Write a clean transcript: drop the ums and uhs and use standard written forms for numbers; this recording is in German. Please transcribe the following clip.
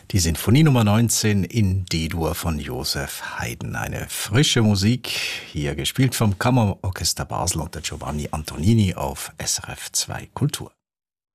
Die Sinfonie Nummer 19 in D-Dur von Joseph Haydn. Eine frische Musik, hier gespielt vom Kammerorchester Basel unter Giovanni Antonini auf SRF 2 Kultur.